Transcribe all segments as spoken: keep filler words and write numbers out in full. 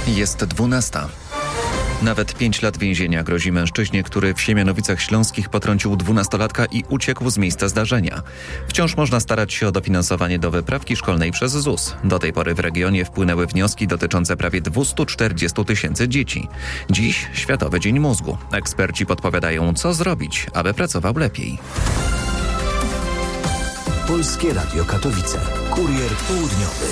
Jest dwunasta. Nawet pięć lat więzienia grozi mężczyźnie, który w Siemianowicach Śląskich potrącił dwunastolatka i uciekł z miejsca zdarzenia. Wciąż można starać się o dofinansowanie do wyprawki szkolnej przez Z U S. Do tej pory w regionie wpłynęły wnioski dotyczące prawie dwieście czterdzieści tysięcy dzieci. Dziś Światowy Dzień Mózgu. Eksperci podpowiadają, co zrobić, aby pracował lepiej. Polskie Radio Katowice. Kurier południowy.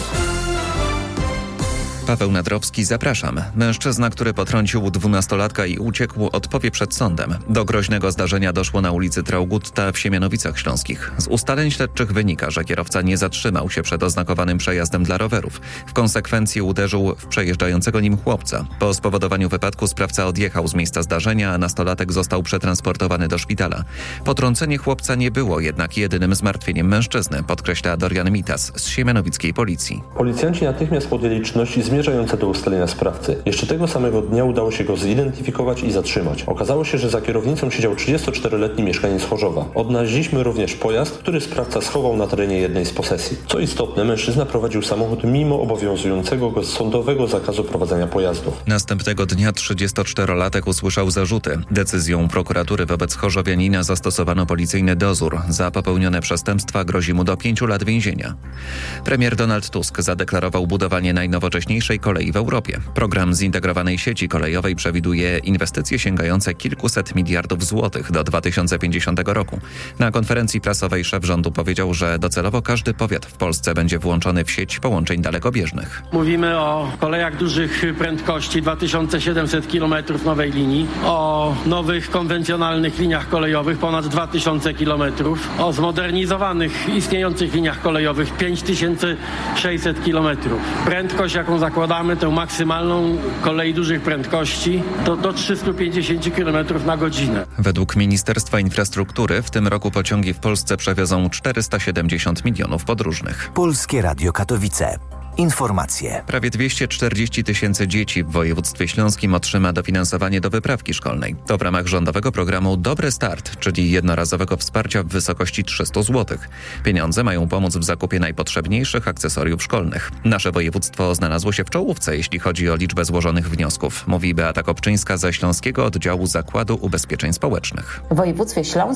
Paweł Nadrowski, zapraszam. Mężczyzna, który potrącił dwunastolatka i uciekł, odpowie przed sądem. Do groźnego zdarzenia doszło na ulicy Traugutta w Siemianowicach Śląskich. Z ustaleń śledczych wynika, że kierowca nie zatrzymał się przed oznakowanym przejazdem dla rowerów. W konsekwencji uderzył w przejeżdżającego nim chłopca. Po spowodowaniu wypadku sprawca odjechał z miejsca zdarzenia, a nastolatek został przetransportowany do szpitala. Potrącenie chłopca nie było jednak jedynym zmartwieniem mężczyzny, podkreśla Dorian Mitas z siemianowickiej policji. Policjanci natychmiast podjęli czynności zmierzające do ustalenia sprawcy. Jeszcze tego samego dnia udało się go zidentyfikować i zatrzymać. Okazało się, że za kierownicą siedział trzydziestoczteroletni mieszkaniec Chorzowa. Odnaleźliśmy również pojazd, który sprawca schował na terenie jednej z posesji. Co istotne, mężczyzna prowadził samochód mimo obowiązującego go sądowego zakazu prowadzenia pojazdów. Następnego dnia trzydziestoczterolatek usłyszał zarzuty. Decyzją prokuratury wobec chorzowianina zastosowano policyjny dozór. Za popełnione przestępstwa grozi mu do pięciu lat więzienia. Premier Donald Tusk zadeklarował budowanie najnowocześniejszej kolei w Europie. Program zintegrowanej sieci kolejowej przewiduje inwestycje sięgające kilkuset miliardów złotych do dwa tysiące pięćdziesiątego roku. Na konferencji prasowej szef rządu powiedział, że docelowo każdy powiat w Polsce będzie włączony w sieć połączeń dalekobieżnych. Mówimy o kolejach dużych prędkości, dwa tysiące siedemset kilometrów nowej linii, o nowych konwencjonalnych liniach kolejowych, ponad dwa tysiące kilometrów, o zmodernizowanych istniejących liniach kolejowych, pięć tysięcy sześćset kilometrów. Prędkość, jaką zakładamy, tę maksymalną kolei dużych prędkości, to do trzysta pięćdziesiąt kilometrów na godzinę. Według Ministerstwa Infrastruktury w tym roku pociągi w Polsce przewiozą czterysta siedemdziesiąt milionów podróżnych. Polskie Radio Katowice. Informacje. Prawie dwieście czterdzieści tysięcy dzieci w województwie śląskim otrzyma dofinansowanie do wyprawki szkolnej. To w ramach rządowego programu Dobry Start, czyli jednorazowego wsparcia w wysokości trzysta złotych. Pieniądze mają pomóc w zakupie najpotrzebniejszych akcesoriów szkolnych. Nasze województwo znalazło się w czołówce, jeśli chodzi o liczbę złożonych wniosków, mówi Beata Kopczyńska ze Śląskiego Oddziału Zakładu Ubezpieczeń Społecznych. W województwie śląskim